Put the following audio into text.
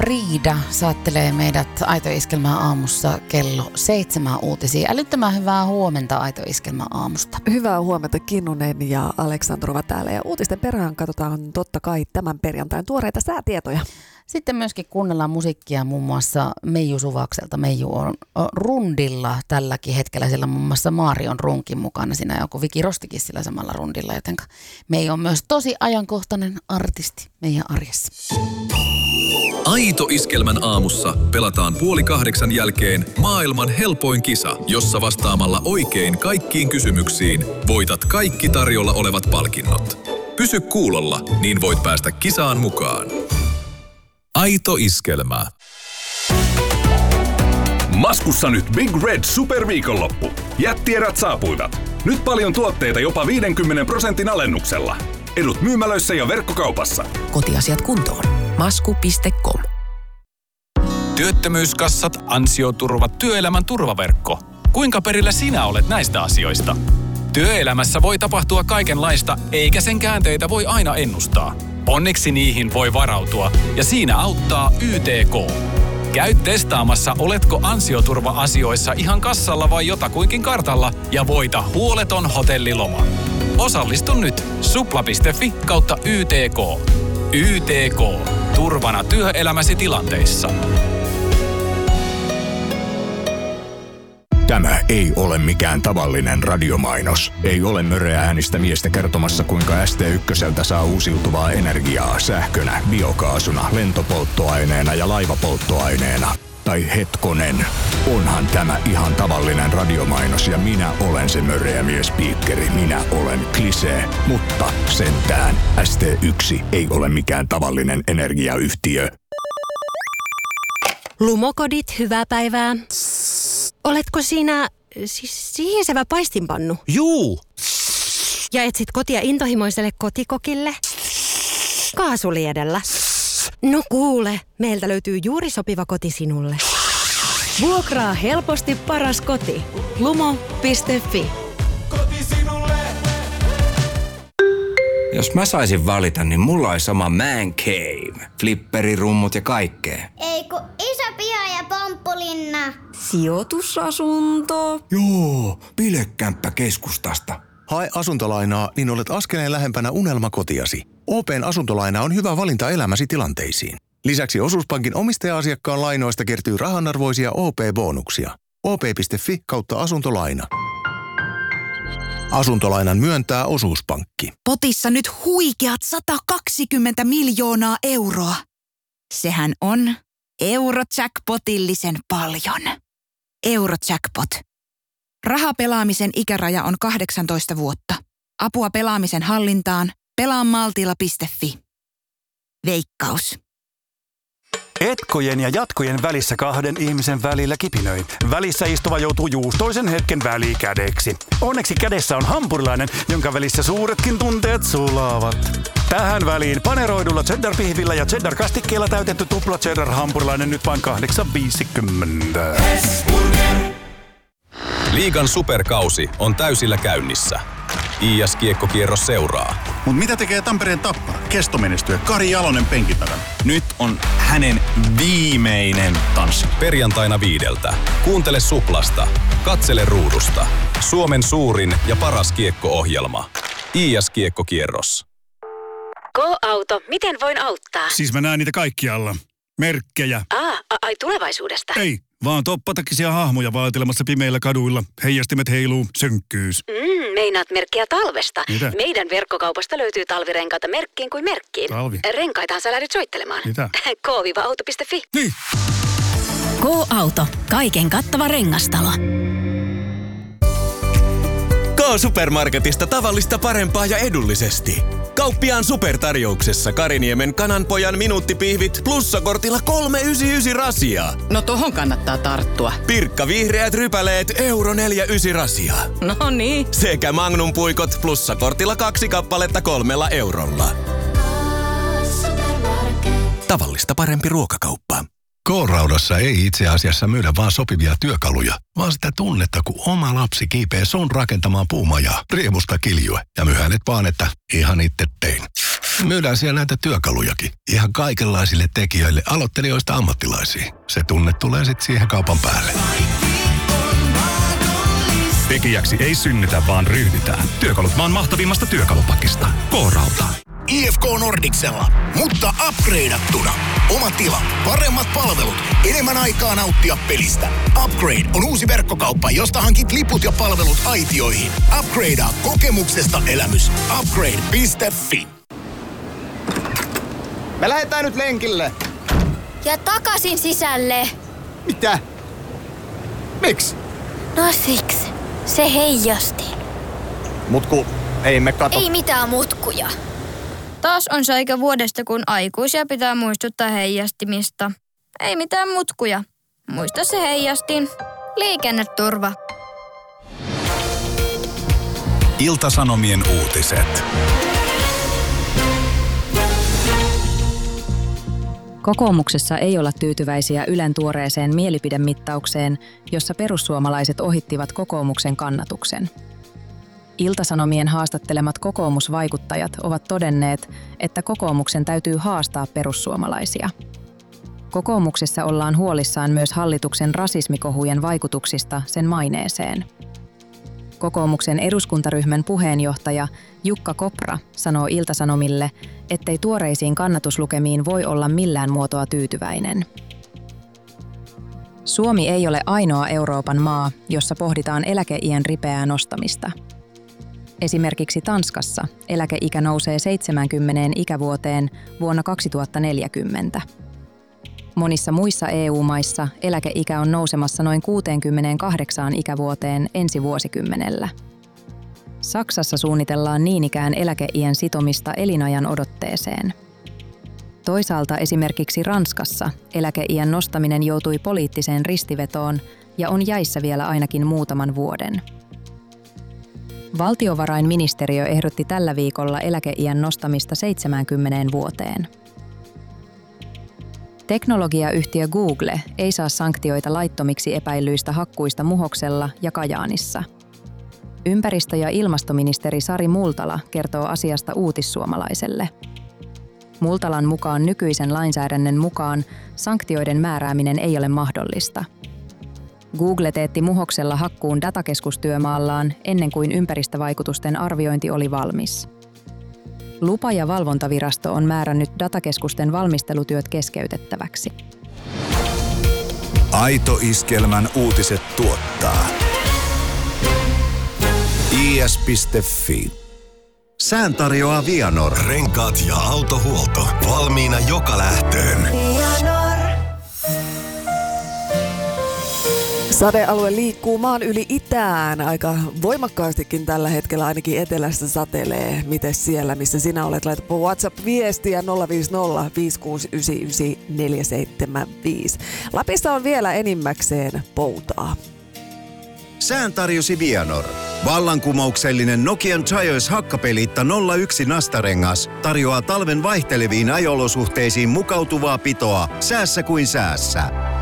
Frida saattelee meidät Aito Iskelmän aamussa kello 7 uutisiin. Älyttömän hyvää huomenta Aito Iskelmän aamusta. Hyvää huomenta Kinnunen ja Aleksandrova täällä. Ja uutisten perään katsotaan totta kai tämän perjantain tuoreita säätietoja. Sitten myöskin kuunnellaan musiikkia muun muassa Meiju Suvakselta. Meiju on rundilla tälläkin hetkellä, sillä muun muassa Maari on runkin mukana. Siinä joku Viki Rostikin sillä samalla rundilla, joten Meiju on myös tosi ajankohtainen artisti meidän arjessa. Aito Iskelmän aamussa pelataan 7:30 jälkeen maailman helpoin kisa, jossa vastaamalla oikein kaikkiin kysymyksiin voitat kaikki tarjolla olevat palkinnot. Pysy kuulolla, niin voit päästä kisaan mukaan. Aito Iskelmä. Maskussa nyt Big Red Superviikonloppu. Jättierät saapuivat. Nyt paljon tuotteita jopa 50% alennuksella. Edut myymälöissä ja verkkokaupassa. Kotiasiat kuntoon. Masku.com. Työttömyyskassat, ansioturvat, työelämän turvaverkko. Kuinka perillä sinä olet näistä asioista? Työelämässä voi tapahtua kaikenlaista, eikä sen käänteitä voi aina ennustaa. Onneksi niihin voi varautua, ja siinä auttaa YTK. Käy testaamassa, oletko ansioturva-asioissa ihan kassalla vai jotakuinkin kartalla, ja voita huoleton hotelliloma. Osallistu nyt supla.fi/YTK. YTK. Turvana työelämäsi tilanteissa. Tämä ei ole mikään tavallinen radiomainos. Ei ole möreä äänistä miestä kertomassa, kuinka ST1 saa uusiutuvaa energiaa sähkönä, biokaasuna, lentopolttoaineena ja laivapolttoaineena. Tai hetkonen, onhan tämä ihan tavallinen radiomainos ja minä olen se möreä miespiikkeri. Minä olen Klisee, mutta sentään ST1 ei ole mikään tavallinen energiayhtiö. Lumokodit, hyvää päivää. Oletko siinä sihisevä paistinpannu? Juu. Ja etsit kotia intohimoiselle kotikokille? Kaasuliedellä. No kuule, meiltä löytyy juuri sopiva koti sinulle. Vuokraa helposti paras koti. Lumo.fi. Koti sinulle. Jos mä saisin valita, niin mulla olisi oma man cave. Flipperirummut ja kaikkea. Ei kun iso piha ja pomppulinna. Sijoitusasunto. Joo, bilekämppä keskustasta. Hae asuntolainaa, niin olet askeleen lähempänä unelmakotiasi. OP:n asuntolaina on hyvä valinta elämäsi tilanteisiin. Lisäksi Osuuspankin omistaja-asiakkaan lainoista kertyy rahanarvoisia OP-bonuksia. op.fi/asuntolaina. Asuntolainan myöntää Osuuspankki. Potissa nyt huikeat 120 miljoonaa euroa. Sehän on Eurojackpotillisen paljon. Eurojackpot. Rahapelaamisen ikäraja on 18 vuotta. Apua pelaamisen hallintaan. Pelaamaltilla.fi. Veikkaus. Etkojen ja jatkojen välissä kahden ihmisen välillä kipinöi. Välissä istuva joutuu juustoisen hetken välikädeksi. Onneksi kädessä on hampurilainen, jonka välissä suuretkin tunteet sulaavat. Tähän väliin paneroidulla cheddar-pihvillä ja cheddar-kastikkeella täytetty tupla cheddar-hampurilainen nyt vain 8,50. Liigan superkausi on täysillä käynnissä. IS-kiekkokierros seuraa. Mut mitä tekee Tampereen Tappara? Kestomenestyjä Kari Jalonen penkin takana. Nyt on hänen viimeinen tanssi. Perjantaina 5. Kuuntele Suplasta. Katsele ruudusta. Suomen suurin ja paras kiekko-ohjelma. IS-kiekkokierros. Go-auto, miten voin auttaa? Siis mä näen niitä kaikkialla. Merkkejä. Ai tulevaisuudesta? Ei, vaan toppatakisia hahmoja vaatelemassa pimeillä kaduilla. Heijastimet heiluu, synkkyys. Meinaat merkkiä talvesta. Mitä? Meidän verkkokaupasta löytyy talvirenkaita merkkiin kuin merkkiin. Talvi? Renkaitahan sä lähdet soittelemaan. Mitä? K-auto.fi. Niin. K-auto. Kaiken kattava rengastalo. K-supermarketista tavallista parempaa ja edullisesti. Kauppiaan supertarjouksessa Kariniemen kananpojan minuuttipihvit plussakortilla 3,99 rasia. No tohon kannattaa tarttua. Pirkka vihreät rypäleet €4,9 rasia. No niin. Sekä Magnum puikot plussakortilla 2 kappaletta €3. Tavallista parempi ruokakauppa. K-raudassa ei itse asiassa myydä vaan sopivia työkaluja, vaan sitä tunnetta, kun oma lapsi kiipee sun rakentamaan puumajaa, riemusta kiljue ja myy hänet vaan, että ihan itse tein. Myydään siellä näitä työkalujakin. Ihan kaikenlaisille tekijöille, aloittelijoista ammattilaisiin. Se tunne tulee sitten siihen kaupan päälle. Tekijäksi ei synnytä, vaan ryhdytään. Työkalut maan mahtavimmasta työkalupakista. K-Rauta. IFK Nordicsella, mutta upgradeattuna. Oma tila, paremmat palvelut, enemmän aikaa nauttia pelistä. Upgrade on uusi verkkokauppa, josta hankit liput ja palvelut aitioihin. Upgradea kokemuksesta elämys. Upgrade.fi. Me lähdetään nyt lenkille. Ja takaisin sisälle. Mitä? Miksi? No siksi. Se heijasti. Mutku, ei me kato. Ei mitään mutkuja. Taas on se aika vuodesta, kun aikuisia pitää muistuttaa heijastimista. Ei mitään mutkuja. Muista se heijastin. Liikenneturva. Ilta-Sanomien uutiset. Kokoomuksessa ei olla tyytyväisiä Ylen tuoreeseen mielipidemittaukseen, jossa perussuomalaiset ohittivat kokoomuksen kannatuksen. Ilta-Sanomien haastattelemat kokoomusvaikuttajat ovat todenneet, että kokoomuksen täytyy haastaa perussuomalaisia. Kokoomuksessa ollaan huolissaan myös hallituksen rasismikohujen vaikutuksista sen maineeseen. Kokoomuksen eduskuntaryhmän puheenjohtaja Jukka Kopra sanoo Ilta-Sanomille, ettei tuoreisiin kannatuslukemiin voi olla millään muotoa tyytyväinen. Suomi ei ole ainoa Euroopan maa, jossa pohditaan eläkeiän ripeää nostamista. Esimerkiksi Tanskassa eläkeikä nousee 70 ikävuoteen vuonna 2040. Monissa muissa EU-maissa eläkeikä on nousemassa noin 68 ikävuoteen ensi vuosikymmenellä. Saksassa suunnitellaan niin ikään eläkeiän sitomista elinajan odotteeseen. Toisaalta esimerkiksi Ranskassa eläkeiän nostaminen joutui poliittiseen ristivetoon ja on jäissä vielä ainakin muutaman vuoden. Valtiovarainministeriö ehdotti tällä viikolla eläkeiän nostamista 70 vuoteen. Teknologiayhtiö Google ei saa sanktioita laittomiksi epäillyistä hakkuista Muhoksella ja Kajaanissa. Ympäristö- ja ilmastoministeri Sari Multala kertoo asiasta Uutissuomalaiselle. Multalan mukaan nykyisen lainsäädännön mukaan sanktioiden määrääminen ei ole mahdollista. Google teetti Muhoksella hakkuun datakeskustyömaallaan ennen kuin ympäristövaikutusten arviointi oli valmis. Lupa- ja valvontavirasto on määrännyt datakeskusten valmistelutyöt keskeytettäväksi. Aito Iskelmän uutiset tuottaa is.fi. Sään tarjoaa Vianor. Renkaat ja autohuolto. Valmiina joka lähtöön. Sadealue liikkuu maan yli itään. Aika voimakkaastikin tällä hetkellä ainakin etelässä satelee. Mites siellä, missä sinä olet? Laitapa WhatsApp-viestiä 050 569 475. Lapissa on vielä enimmäkseen poutaa. Sään tarjosi Vianor. Vallankumouksellinen Nokian Giants hakkapeliitta 01 nastarengas tarjoaa talven vaihteleviin ajolosuhteisiin mukautuvaa pitoa säässä kuin säässä.